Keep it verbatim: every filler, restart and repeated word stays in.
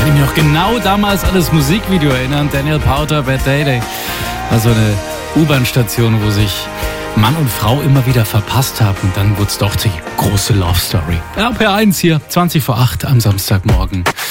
kann ich mich noch genau damals an das Musikvideo erinnern. Daniel Powter, Bad Day Day. War so eine U-Bahn-Station, wo sich Mann und Frau immer wieder verpasst haben. Und dann wurde es doch die große Love Story. R P eins hier, zwanzig vor acht am Samstagmorgen.